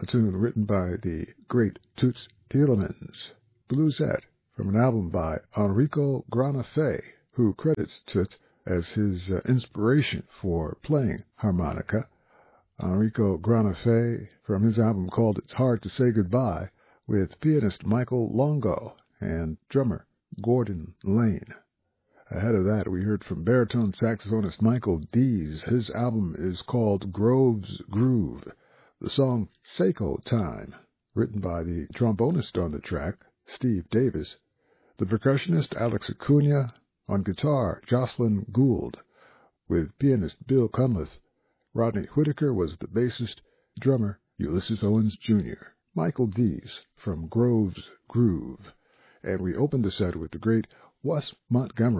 a tune written by the great Toots Thielemans, Bluesette, from an album by Enrico Granafé, who credits Toots as his inspiration for playing harmonica. Enrico Granafé, from his album called It's Hard to Say Goodbye, with pianist Michael Longo and drummer Gordon Lane. Ahead of that, we heard from baritone saxophonist Michael Dees. His album is called Grove's Groove. The song Seiko Time, written by the trombonist on the track, Steve Davis, the percussionist Alex Acuna, on guitar Jocelyn Gould, with pianist Bill Cunliffe. Rodney Whitaker was the bassist, drummer Ulysses Owens Jr. Michael Dees from Grove's Groove. And we opened the set with the great Wes Montgomery.